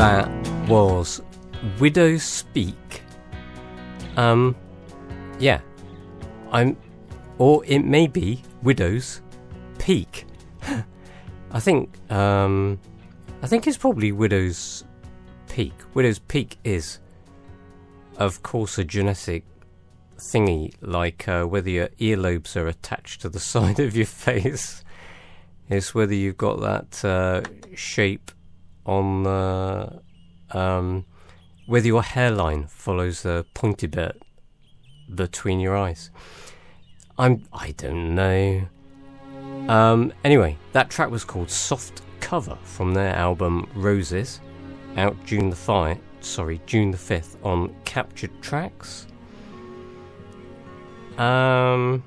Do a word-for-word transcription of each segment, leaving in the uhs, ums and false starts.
That was Widows Speak. Um, yeah. I'm, or it may be Widows Peak. I think, um, I think it's probably Widow's Peak. Widow's Peak is, of course, a genetic thingy, like uh, whether your earlobes are attached to the side of your face. It's whether you've got that uh, shape on the, um, whether your hairline follows the pointy bit between your eyes. I'm, I don't know. Um, anyway, that track was called Soft Cover from their album Roses, out June the fifth, sorry, June the fifth on Captured Tracks. Um,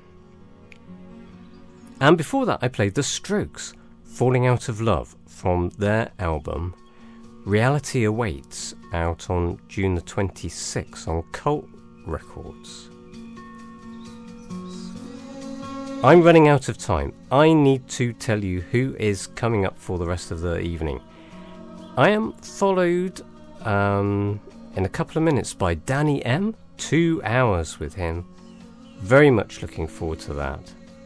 and before that I played The Strokes, Falling Out of Love, from their album Reality Awaits, out on June the twenty-sixth on Cult Records. I'm running out of time. I need to tell you who is coming up for the rest of the evening. I am followed um, in a couple of minutes by Danny M. Two hours with him. Very much looking forward to that.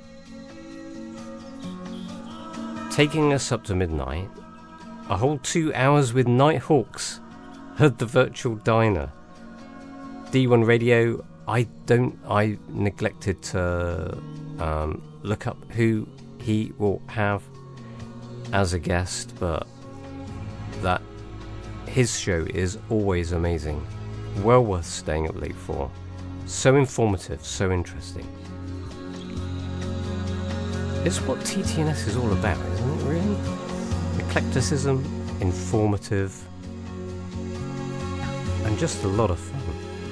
Taking us up to midnight, a whole two hours with Nighthawks at the Virtual Diner. D one Radio, I don't, I neglected to um, look up who he will have as a guest, but that his show is always amazing. Well worth staying up late for. So informative, so interesting. It's what T T N S is all about, isn't it, really? Eclecticism, informative, and just a lot of fun.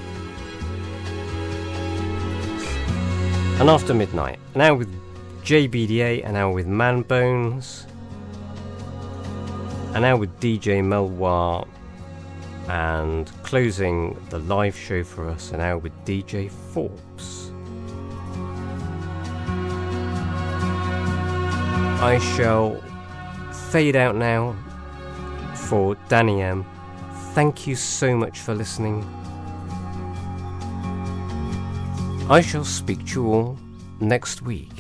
And after midnight, now with J B D A, and now with Man Bones, and now with D J Melwar, and closing the live show for us, and now with D J Forbes. I shall fade out now for Danny M. Thank you so much for listening. I shall speak to you all next week.